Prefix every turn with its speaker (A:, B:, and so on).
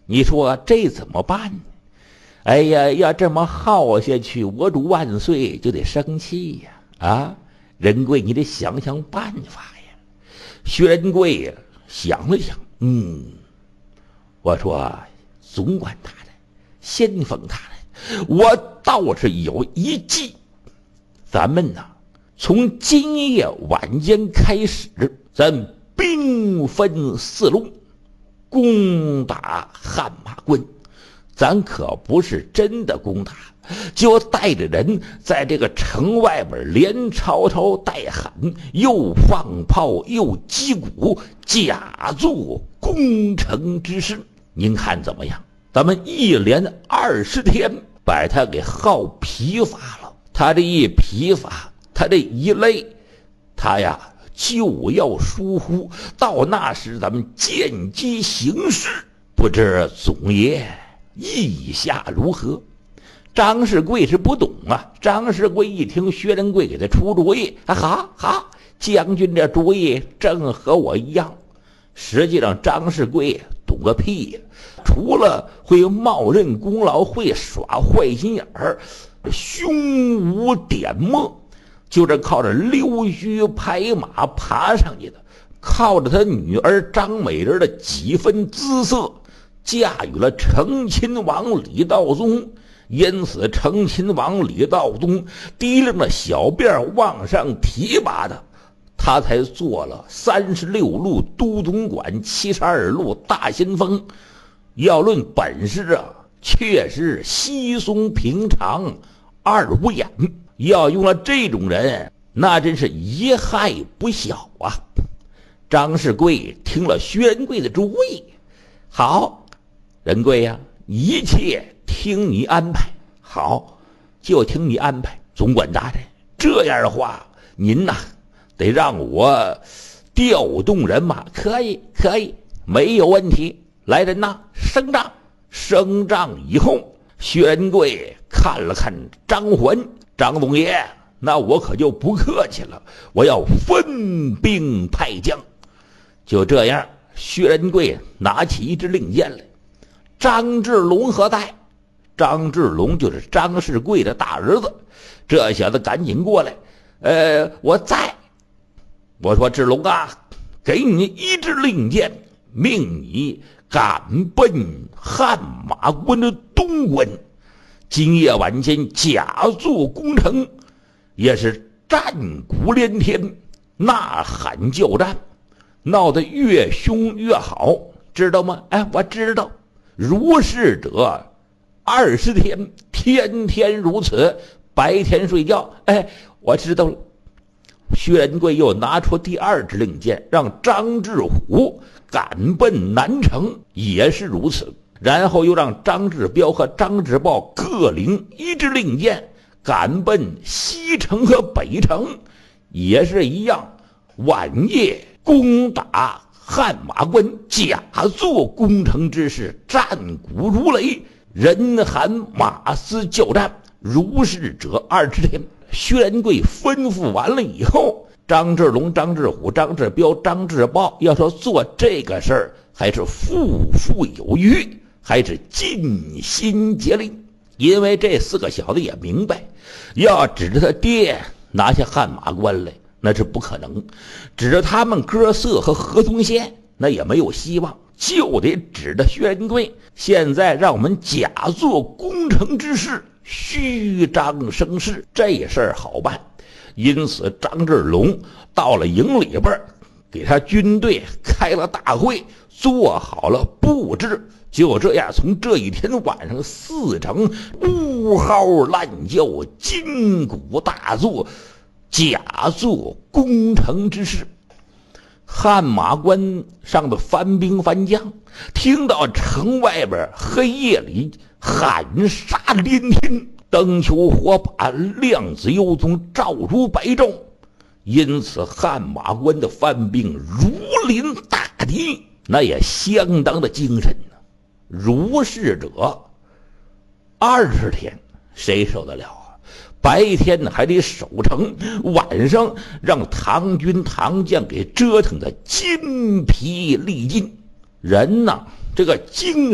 A: 你说这怎么办呢？哎呀，要这么耗下去，我主万岁就得生气呀！啊，仁贵，你得想想办法呀。薛仁贵呀，想了想，我说总管他的，先锋他的，我倒是有一计。咱们呐，从今夜晚间开始，咱兵分四路，攻打汗马关。咱可不是真的攻打，就带着人在这个城外边连吵吵带喊，又放炮又击鼓，假作攻城之势。您看怎么样？咱们一连20天把他给耗疲乏了，他这一疲乏，他这一累，他呀就要疏忽。到那时咱们见机行事，不知总爷意下如何？张世贵是不懂啊。张世贵一听薛仁贵给他出主意，好，将军这主意正和我一样。实际上张世贵懂个屁呀，除了会冒认功劳，会耍坏心眼儿，胸无点墨，就是靠着溜须拍马爬上去的，靠着他女儿张美人的几分姿色驾驭了成亲王李道宗。因此成亲王李道宗提溜着小辫往上提拔的，他才做了36路都总管，72路大先锋。要论本事啊，确实稀松平常，二不眼。要用了这种人，那真是贻害不小啊。张世贵听了薛仁贵的主意，好，仁贵呀，一切听你安排。好，就听你安排。总管大人，这样的话，您呐得让我调动人马。可以，没有问题。来人呐，升帐。升帐以后，薛仁贵看了看张环，张总爷，那我可就不客气了，我要分兵派将。就这样，薛仁贵拿起一支令箭来。张志龙何在？张志龙就是张世贵的大儿子。这小子赶紧过来。我在。我说志龙啊，给你一支令箭，命你赶奔汗马关的东关。今夜晚间假作攻城，也是战鼓连天，呐喊叫战，闹得越凶越好，知道吗？我知道。如是者20天，天天如此，白天睡觉。我知道了。薛仁贵又拿出第2支令箭，让张志虎赶奔南城，也是如此。然后又让张志彪和张志豹各领1支令箭，赶奔西城和北城，也是一样。晚夜攻打汗马关，假作攻城之势，战鼓如雷，人喊马嘶叫战。如是者20天。薛仁贵吩咐完了以后，张志龙、张志虎、张志彪、张志豹要说做这个事儿，还是富富有余，还是尽心竭力。因为这4个小子也明白，要指着他爹拿下汗马关来，那是不可能；指着他们哥仨和何宗宪，那也没有希望。就得指着薛仁贵。现在让我们假作攻城之势，虚张声势，这事儿好办。因此张志龙到了营里边，给他军队开了大会，做好了布置。就这样，从这一天晚上4城呜嚎乱叫，金鼓大作，假作攻城之势。汗马关上的番兵番将听到城外边黑夜里喊杀连天，灯球火把，亮子幽踪，照如白昼。因此汗马关的番兵如临大敌，那也相当的精神呢。如是者20天，谁受得了啊？白天还得守城，晚上让唐军唐将给折腾的筋疲力尽。人呐，这个精